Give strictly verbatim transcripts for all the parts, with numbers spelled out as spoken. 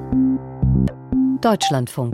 Deutschlandfunk.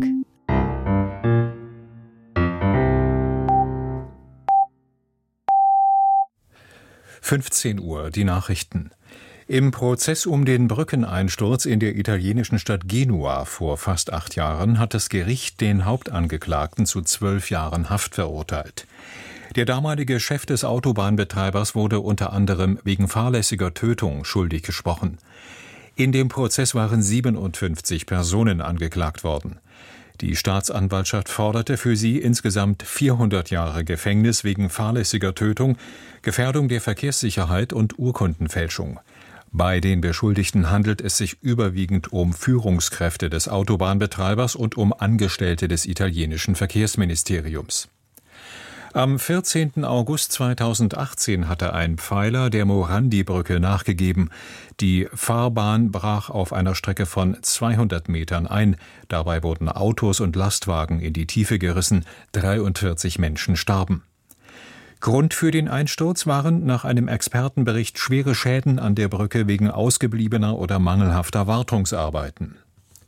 fünfzehn Uhr, die Nachrichten. Im Prozess um den Brückeneinsturz in der italienischen Stadt Genua vor fast acht Jahren hat das Gericht den Hauptangeklagten zu zwölf Jahren Haft verurteilt. Der damalige Chef des Autobahnbetreibers wurde unter anderem wegen fahrlässiger Tötung schuldig gesprochen. In dem Prozess waren siebenundfünfzig Personen angeklagt worden. Die Staatsanwaltschaft forderte für sie insgesamt vierhundert Jahre Gefängnis wegen fahrlässiger Tötung, Gefährdung der Verkehrssicherheit und Urkundenfälschung. Bei den Beschuldigten handelt es sich überwiegend um Führungskräfte des Autobahnbetreibers und um Angestellte des italienischen Verkehrsministeriums. Am vierzehnten August zweitausendachtzehn hatte ein Pfeiler der Morandi-Brücke nachgegeben. Die Fahrbahn brach auf einer Strecke von zweihundert Metern ein. Dabei wurden Autos und Lastwagen in die Tiefe gerissen. dreiundvierzig Menschen starben. Grund für den Einsturz waren nach einem Expertenbericht schwere Schäden an der Brücke wegen ausgebliebener oder mangelhafter Wartungsarbeiten.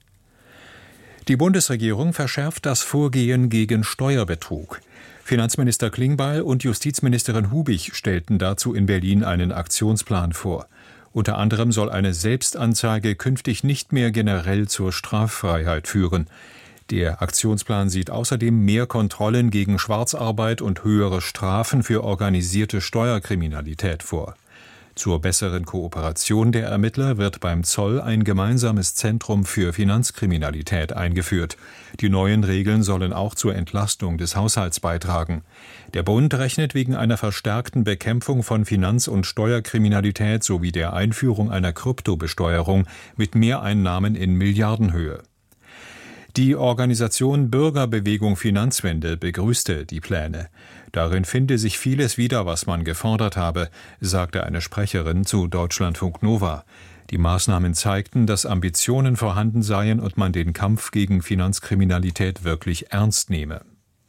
Die Bundesregierung verschärft das Vorgehen gegen Steuerbetrug. Finanzminister Klingbeil und Justizministerin Hubig stellten dazu in Berlin einen Aktionsplan vor. Unter anderem soll eine Selbstanzeige künftig nicht mehr generell zur Straffreiheit führen. Der Aktionsplan sieht außerdem mehr Kontrollen gegen Schwarzarbeit und höhere Strafen für organisierte Steuerkriminalität vor. Zur besseren Kooperation der Ermittler wird beim Zoll ein gemeinsames Zentrum für Finanzkriminalität eingeführt. Die neuen Regeln sollen auch zur Entlastung des Haushalts beitragen. Der Bund rechnet wegen einer verstärkten Bekämpfung von Finanz- und Steuerkriminalität sowie der Einführung einer Kryptobesteuerung mit Mehreinnahmen in Milliardenhöhe. Die Organisation Bürgerbewegung Finanzwende begrüßte die Pläne. Darin finde sich vieles wieder, was man gefordert habe, sagte eine Sprecherin zu Deutschlandfunk Nova. Die Maßnahmen zeigten, dass Ambitionen vorhanden seien und man den Kampf gegen Finanzkriminalität wirklich ernst nehme.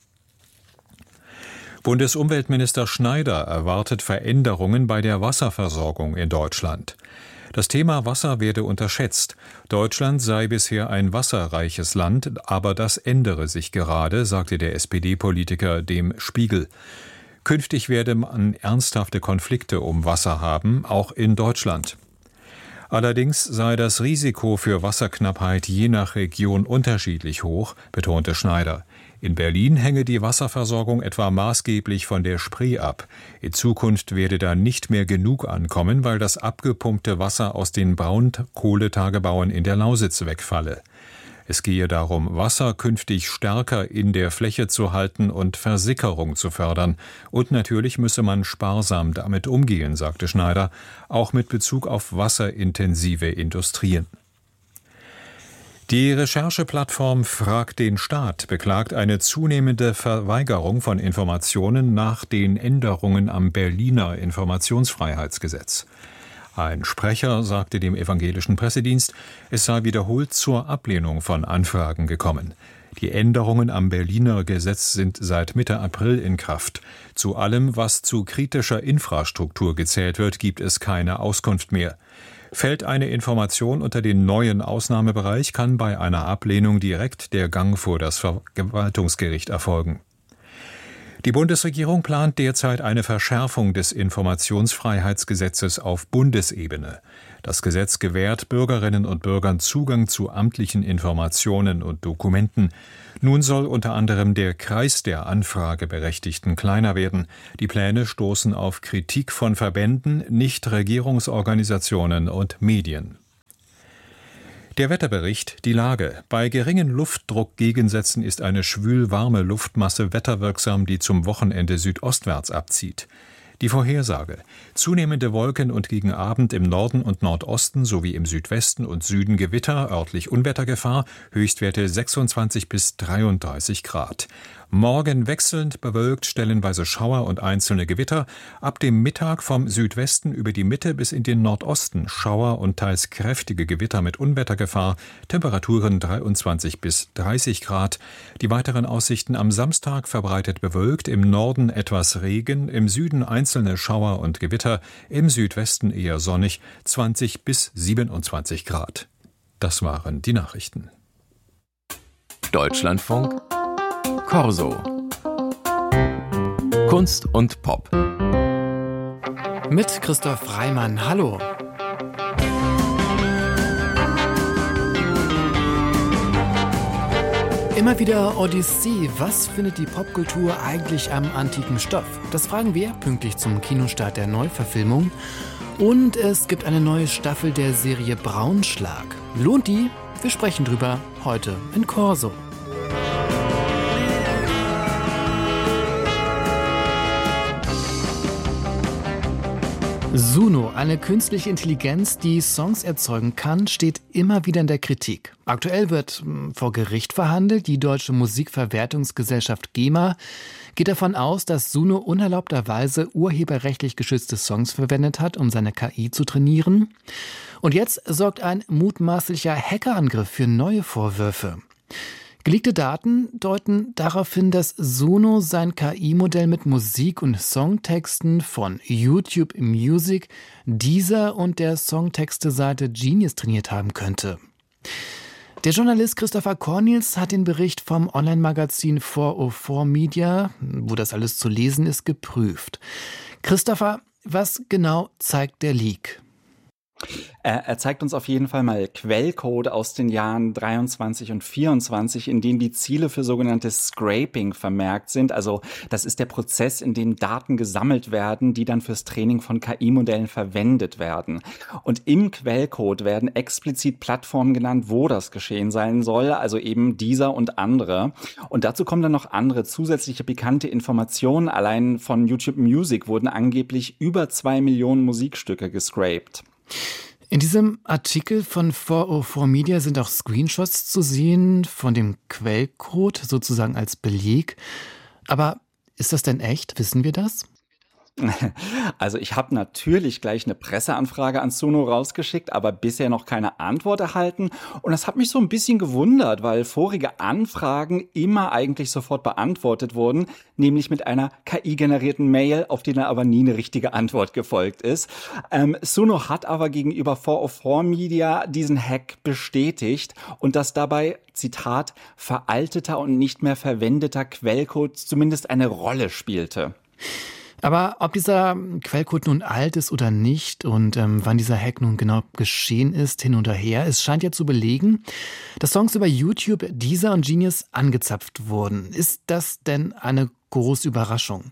Bundesumweltminister Schneider erwartet Veränderungen bei der Wasserversorgung in Deutschland. Das Thema Wasser werde unterschätzt. Deutschland sei bisher ein wasserreiches Land, aber das ändere sich gerade, sagte der S P D-Politiker dem Spiegel. Künftig werde man ernsthafte Konflikte um Wasser haben, auch in Deutschland. Allerdings sei das Risiko für Wasserknappheit je nach Region unterschiedlich hoch, betonte Schneider. In Berlin hänge die Wasserversorgung etwa maßgeblich von der Spree ab. In Zukunft werde da nicht mehr genug ankommen, weil das abgepumpte Wasser aus den Braunkohletagebauen in der Lausitz wegfalle. Es gehe darum, Wasser künftig stärker in der Fläche zu halten und Versickerung zu fördern. Und natürlich müsse man sparsam damit umgehen, sagte Schneider, auch mit Bezug auf wasserintensive Industrien. Die Rechercheplattform Frag den Staat beklagt eine zunehmende Verweigerung von Informationen nach den Änderungen am Berliner Informationsfreiheitsgesetz. Ein Sprecher sagte dem evangelischen Pressedienst, es sei wiederholt zur Ablehnung von Anfragen gekommen. Die Änderungen am Berliner Gesetz sind seit Mitte April in Kraft. Zu allem, was zu kritischer Infrastruktur gezählt wird, gibt es keine Auskunft mehr. Fällt eine Information unter den neuen Ausnahmebereich, kann bei einer Ablehnung direkt der Gang vor das Verwaltungsgericht erfolgen. Die Bundesregierung plant derzeit eine Verschärfung des Informationsfreiheitsgesetzes auf Bundesebene. Das Gesetz gewährt Bürgerinnen und Bürgern Zugang zu amtlichen Informationen und Dokumenten. Nun soll unter anderem der Kreis der Anfrageberechtigten kleiner werden. Die Pläne stoßen auf Kritik von Verbänden, Nichtregierungsorganisationen und Medien. Der Wetterbericht, die Lage. Bei geringen Luftdruckgegensätzen ist eine schwül-warme Luftmasse wetterwirksam, die zum Wochenende südostwärts abzieht. Die Vorhersage. Zunehmende Wolken und gegen Abend im Norden und Nordosten sowie im Südwesten und Süden Gewitter, örtlich Unwettergefahr, Höchstwerte sechsundzwanzig bis dreiunddreißig Grad. Morgen wechselnd bewölkt, stellenweise Schauer und einzelne Gewitter. Ab dem Mittag vom Südwesten über die Mitte bis in den Nordosten Schauer und teils kräftige Gewitter mit Unwettergefahr. Temperaturen dreiundzwanzig bis dreißig Grad. Die weiteren Aussichten am Samstag verbreitet bewölkt, im Norden etwas Regen, im Süden einzelne Schauer und Gewitter, im Südwesten eher sonnig, zwanzig bis siebenundzwanzig Grad. Das waren die Nachrichten. Deutschlandfunk Corso. Kunst und Pop. Mit Christoph Reimann. Hallo. Immer wieder Odyssee. Was findet die Popkultur eigentlich am antiken Stoff? Das fragen wir pünktlich zum Kinostart der Neuverfilmung. Und es gibt eine neue Staffel der Serie Braunschlag. Lohnt die? Wir sprechen drüber heute in Corso. Suno, eine künstliche Intelligenz, die Songs erzeugen kann, steht immer wieder in der Kritik. Aktuell wird mh, vor Gericht verhandelt. Die Deutsche Musikverwertungsgesellschaft GEMA geht davon aus, dass Suno unerlaubterweise urheberrechtlich geschützte Songs verwendet hat, um seine K I zu trainieren. Und jetzt sorgt ein mutmaßlicher Hackerangriff für neue Vorwürfe. Geleakte Daten deuten darauf hin, dass Suno sein K I-Modell mit Musik- und Songtexten von YouTube Music, Deezer und der Songtexte-Seite Genius trainiert haben könnte. Der Journalist Christopher Cornels hat den Bericht vom Online-Magazin vier null vier Media, wo das alles zu lesen ist, geprüft. Christopher, was genau zeigt der Leak? Er, er zeigt uns auf jeden Fall mal Quellcode aus den Jahren dreiundzwanzig und vierundzwanzig, in denen die Ziele für sogenanntes Scraping vermerkt sind. Also das ist der Prozess, in dem Daten gesammelt werden, die dann fürs Training von K I-Modellen verwendet werden. Und im Quellcode werden explizit Plattformen genannt, wo das geschehen sein soll, also eben dieser und andere. Und dazu kommen dann noch andere zusätzliche pikante Informationen. Allein von YouTube Music wurden angeblich über zwei Millionen Musikstücke gescraped. In diesem Artikel von vier null vier Media sind auch Screenshots zu sehen von dem Quellcode, sozusagen als Beleg. Aber ist das denn echt? Wissen wir das? Also ich habe natürlich gleich eine Presseanfrage an Suno rausgeschickt, aber bisher noch keine Antwort erhalten. Und das hat mich so ein bisschen gewundert, weil vorige Anfragen immer eigentlich sofort beantwortet wurden, nämlich mit einer K I-generierten Mail, auf die dann aber nie eine richtige Antwort gefolgt ist. Ähm, Suno hat aber gegenüber vier null vier Media diesen Hack bestätigt und dass dabei, Zitat, veralteter und nicht mehr verwendeter Quellcode zumindest eine Rolle spielte. Aber ob dieser Quellcode nun alt ist oder nicht und ähm, wann dieser Hack nun genau geschehen ist, hin und her, es scheint ja zu belegen, dass Songs über YouTube, Deezer und Genius angezapft wurden. Ist das denn eine große Überraschung?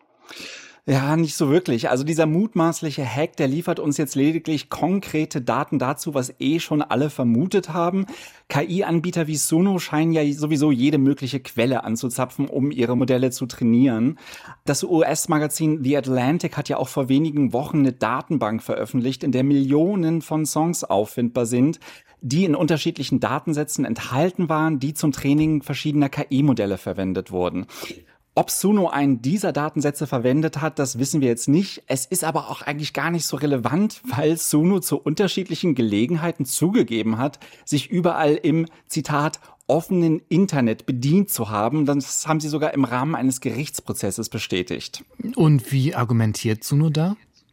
Ja, nicht so wirklich. Also dieser mutmaßliche Hack, der liefert uns jetzt lediglich konkrete Daten dazu, was eh schon alle vermutet haben. K I-Anbieter wie Suno scheinen ja sowieso jede mögliche Quelle anzuzapfen, um ihre Modelle zu trainieren. Das U S-Magazin The Atlantic hat ja auch vor wenigen Wochen eine Datenbank veröffentlicht, in der Millionen von Songs auffindbar sind, die in unterschiedlichen Datensätzen enthalten waren, die zum Training verschiedener K I-Modelle verwendet wurden. Ob Suno einen dieser Datensätze verwendet hat, das wissen wir jetzt nicht. Es ist aber auch eigentlich gar nicht so relevant, weil Suno zu unterschiedlichen Gelegenheiten zugegeben hat, sich überall im, Zitat, offenen Internet bedient zu haben. Das haben sie sogar im Rahmen eines Gerichtsprozesses bestätigt. Und wie argumentiert Suno da?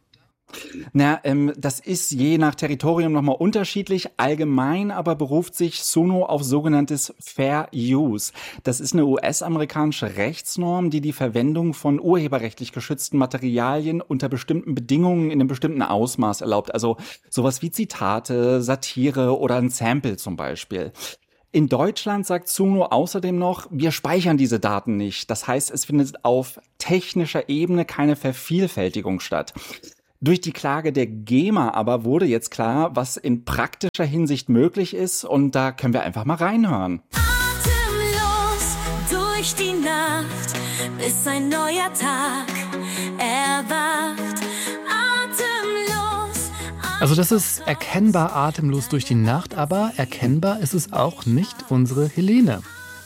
Na, ähm, das ist je nach Territorium nochmal unterschiedlich. Allgemein aber beruft sich Suno auf sogenanntes Fair Use. Das ist eine U S-amerikanische Rechtsnorm, die die Verwendung von urheberrechtlich geschützten Materialien unter bestimmten Bedingungen in einem bestimmten Ausmaß erlaubt. Also sowas wie Zitate, Satire oder ein Sample zum Beispiel. In Deutschland sagt Suno außerdem noch, wir speichern diese Daten nicht. Das heißt, es findet auf technischer Ebene keine Vervielfältigung statt. Durch die Klage der GEMA aber wurde jetzt klar, was in praktischer Hinsicht möglich ist, und da können wir einfach mal reinhören. Atemlos durch die Nacht, bis ein neuer Tag erwacht. Atemlos. Also das ist erkennbar atemlos durch die Nacht, aber erkennbar ist es auch nicht unsere Helene.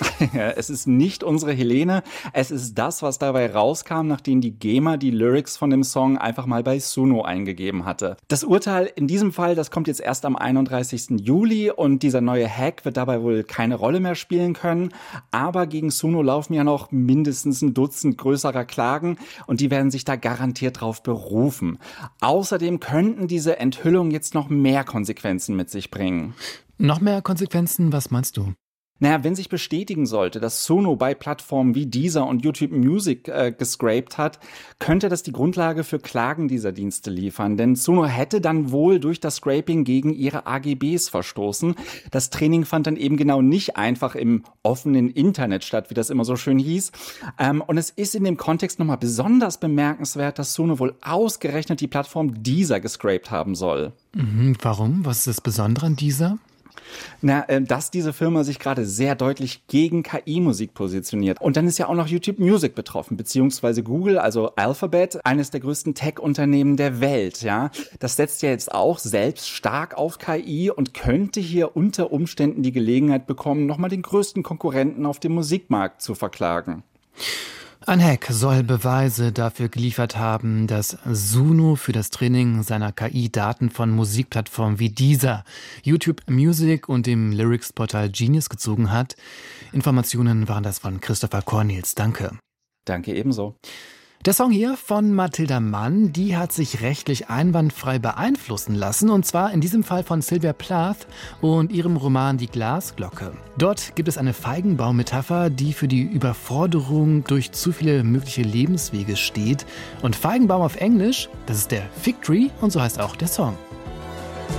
Es ist nicht unsere Helene, es ist das, was dabei rauskam, nachdem die GEMA die Lyrics von dem Song einfach mal bei Suno eingegeben hatte. Das Urteil in diesem Fall, das kommt jetzt erst am einunddreißigsten Juli und dieser neue Hack wird dabei wohl keine Rolle mehr spielen können, aber gegen Suno laufen ja noch mindestens ein Dutzend größerer Klagen und die werden sich da garantiert drauf berufen. Außerdem könnten diese Enthüllungen jetzt noch mehr Konsequenzen mit sich bringen. Noch mehr Konsequenzen, was meinst du? Naja, wenn sich bestätigen sollte, dass Suno bei Plattformen wie Deezer und YouTube Music äh, gescraped hat, könnte das die Grundlage für Klagen dieser Dienste liefern. Denn Suno hätte dann wohl durch das Scraping gegen ihre A G Bs verstoßen. Das Training fand dann eben genau nicht einfach im offenen Internet statt, wie das immer so schön hieß. Ähm, und es ist in dem Kontext nochmal besonders bemerkenswert, dass Suno wohl ausgerechnet die Plattform Deezer gescraped haben soll. Mhm, warum? Was ist das Besondere an Deezer? Na, äh, dass diese Firma sich gerade sehr deutlich gegen K I-Musik positioniert. Und dann ist ja auch noch YouTube Music betroffen, beziehungsweise Google, also Alphabet, eines der größten Tech-Unternehmen der Welt, ja. Das setzt ja jetzt auch selbst stark auf K I und könnte hier unter Umständen die Gelegenheit bekommen, nochmal den größten Konkurrenten auf dem Musikmarkt zu verklagen. Ein Hack soll Beweise dafür geliefert haben, dass Suno für das Training seiner K I Daten von Musikplattformen wie Deezer, YouTube Music und dem Lyrics-Portal Genius gezogen hat. Informationen waren das von Christopher Cornels. Danke. Danke ebenso. Der Song hier von Mathilda Mann, die hat sich rechtlich einwandfrei beeinflussen lassen, und zwar in diesem Fall von Sylvia Plath und ihrem Roman Die Glasglocke. Dort gibt es eine Feigenbaum-Metapher, die für die Überforderung durch zu viele mögliche Lebenswege steht. Und Feigenbaum auf Englisch, das ist der Fig Tree und so heißt auch der Song.